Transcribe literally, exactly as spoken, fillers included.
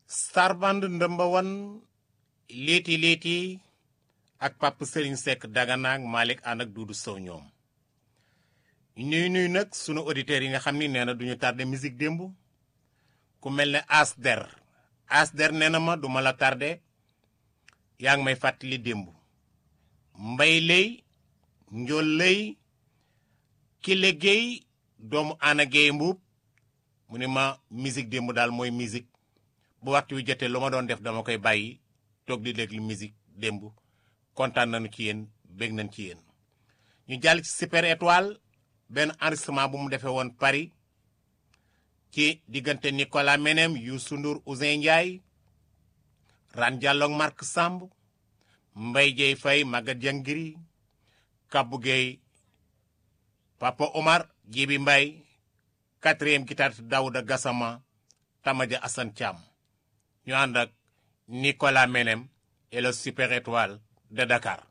Starband ndëmba wan léeti léeti ak Pape Serigne Seck Dagana ak Malick Anne ak Doudou Sow ñoom ñuy nuy nag sunu auditeurs yi nga xam ni nee na duñu tardé musique démb ku mel ne Asder Asder nee na ma duma la tardé yaa ngi may fàttali démb mbay lay njool lay ki liggéey doomu Ana Gueye Mbuub mu ni ma musique démb daal mooy musique bu waxtu wi jotee lu ma doon def dama koy bàyyi toog di déglu musique démb kontaan nañu ci yéen bég nañ ci yéen ñu jàll ci Super Étoile benn enregistrement bu mu defee woon Paris ci diggante Nicolas Menem Youssou Ndour Ouzin Ndiaye Ran Diallo ak Marc Samb Mbaye Dieye Faye Maguette Diangiri Kabou Gueye Papa Omar Djibi Mbaye quatrième guitariste Daouda Gassama Tamaja Assane Thiam ñu ànd ak Nicolas Menem et le Super Étoile de Dakar.